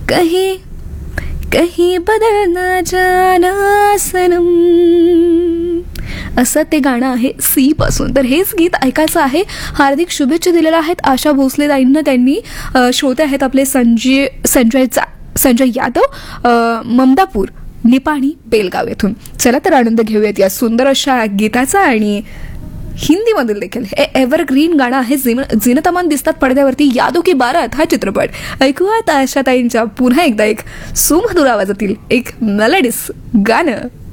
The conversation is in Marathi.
कहीं कहीं बदल ना जाना सनम, असं ते गाणं आहे सी पासून. तर हेच गीत ऐकायचं आहे. हार्दिक शुभेच्छा दिलेल्या आहेत आशा भोसले ताईंना. त्यांनी श्रोते आहेत आपले संजय यादव, ममदापूर निपाणी बेलगाव येथून. चला तर आनंद घेऊयात या सुंदर अशा गीताचा. आणि हिंदीमधील देखील हे एव्हरग्रीन गाणं आहे. झीनत-अमन दिसतात पडद्यावरती, यादो की बारात हा चित्रपट. ऐकूयात आशाताईंच्या पुन्हा एकदा एक सुमधुर आवाजातील एक मेलडीस गाणं.